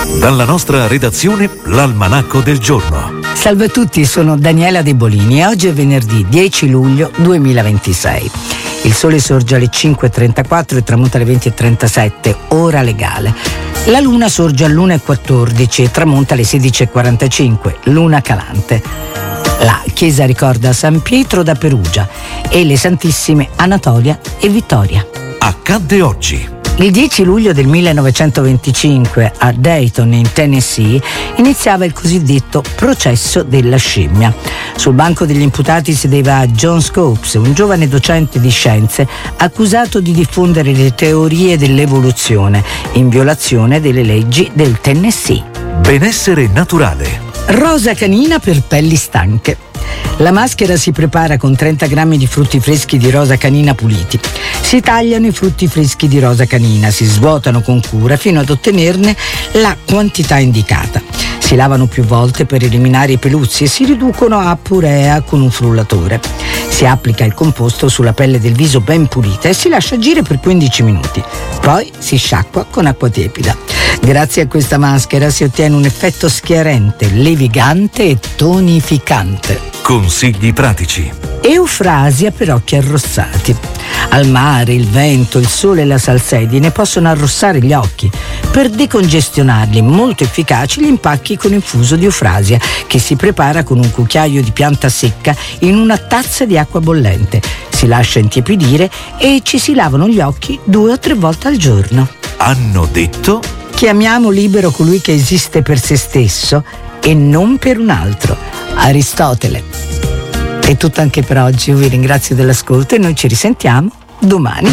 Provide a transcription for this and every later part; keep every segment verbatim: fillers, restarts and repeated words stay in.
Dalla nostra redazione, l'Almanacco del giorno. Salve a tutti, sono Daniela De Bolini e oggi è venerdì dieci luglio duemilaventisei. Il sole sorge alle cinque e trentaquattro e tramonta alle venti e trentasette, ora legale. La luna sorge all'una e quattordici e tramonta alle sedici e quarantacinque, luna calante. La chiesa ricorda San Pietro da Perugia e le santissime Anatolia e Vittoria. Accadde oggi. Il dieci luglio del millenovecentoventicinque a Dayton, in Tennessee, iniziava il cosiddetto processo della scimmia. Sul banco degli imputati sedeva John Scopes, un giovane docente di scienze accusato di diffondere le teorie dell'evoluzione in violazione delle leggi del Tennessee. Benessere naturale. Rosa canina per pelli stanche. La maschera si prepara con trenta grammi di frutti freschi di rosa canina puliti. Si tagliano i frutti freschi di rosa canina, si svuotano con cura fino ad ottenerne la quantità indicata. Si lavano più volte per eliminare i peluzzi e si riducono a purea con un frullatore. Si applica il composto sulla pelle del viso ben pulita e si lascia agire per quindici minuti. Poi si sciacqua con acqua tiepida. Grazie a questa maschera si ottiene un effetto schiarente, levigante e tonificante. Consigli pratici. Eufrasia per occhi arrossati. Al mare, il vento, il sole e la salsedine possono arrossare gli occhi. Per decongestionarli, molto efficaci gli impacchi con infuso di eufrasia, che si prepara con un cucchiaio di pianta secca in una tazza di acqua bollente. Si lascia intiepidire e ci si lavano gli occhi due o tre volte al giorno. Hanno detto? Chiamiamo libero colui che esiste per se stesso e non per un altro. Aristotele. È tutto anche per oggi, io vi ringrazio dell'ascolto e noi ci risentiamo domani.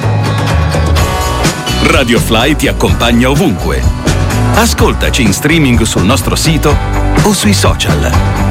Radio Fly ti accompagna ovunque. Ascoltaci in streaming sul nostro sito o sui social.